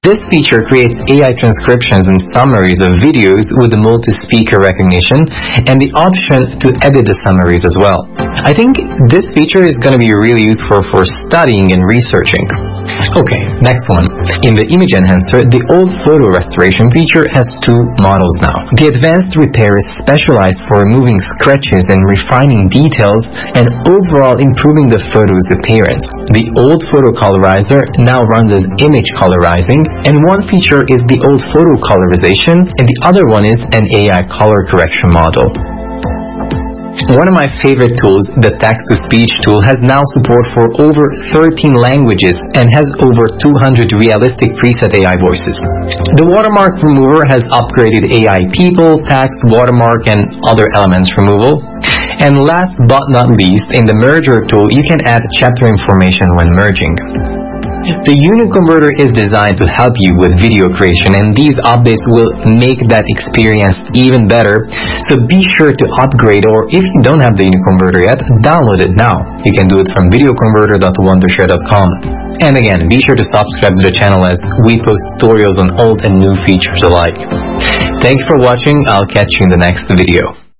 This feature creates AI transcriptions and summaries of videos with the multi-speaker recognition and the option to edit the summaries as well. I think this feature is going to be really useful for studying and researching. Okay, next one. In the image enhancer, the old photo restoration feature has two models now. The advanced repair is specialized for removing scratches and refining details and overall improving the photo's appearance. The old photo colorizer now runs as image colorizing, and one feature is the old photo colorization and the other one is an AI color correction model. One of my favorite tools, the text-to-speech tool, has now support for over 13 languages and has over 200 realistic preset AI voices. The watermark remover has upgraded AI people, text, watermark, and other elements removal. And last but not least, in the merger tool, you can add chapter information when merging. The Uniconverter is designed to help you with video creation, and these updates will make that experience even better. So be sure to upgrade, or if you don't have the Uniconverter yet, download it now. You can do it from videoconverter.wondershare.com. And again, be sure to subscribe to the channel as we post tutorials on old and new features alike. Thank you for watching. I'll catch you in the next video.